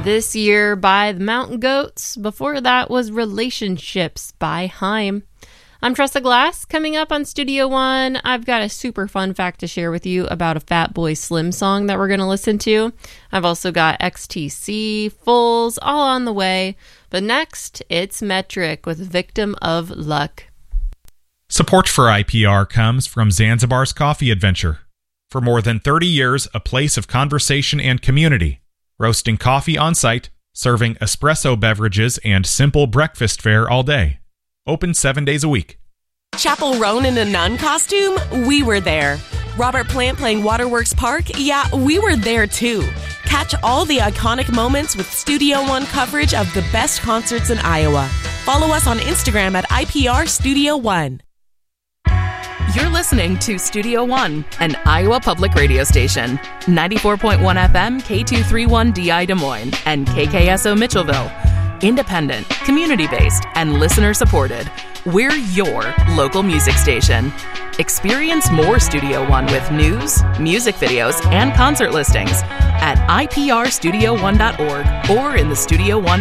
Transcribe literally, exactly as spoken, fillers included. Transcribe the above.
This Year by the Mountain Goats. Before that was Relationships by Haim. I'm Tressa Glass. Coming up on Studio One, I've got a super fun fact to share with you about a Fatboy Slim song that we're going to listen to. I've also got X T C, Foals, all on the way. But next, it's Metric with Victim of Luck. Support for I P R comes from Zanzibar's Coffee Adventure. For more than thirty years, a place of conversation and community. Roasting coffee on site, serving espresso beverages and simple breakfast fare all day. Open seven days a week. Chapel Roan in a nun costume? We were there. Robert Plant playing Waterworks Park? Yeah, we were there too. Catch all the iconic moments with Studio One coverage of the best concerts in Iowa. Follow us on Instagram at I P R Studio One. You're listening to Studio One, an Iowa public radio station. ninety-four point one F M, K two thirty-one D I Des Moines, and K K S O Mitchellville. Independent, community-based, and listener-supported. We're your local music station. Experience more Studio One with news, music videos, and concert listings at I P R studio one dot org or in the Studio One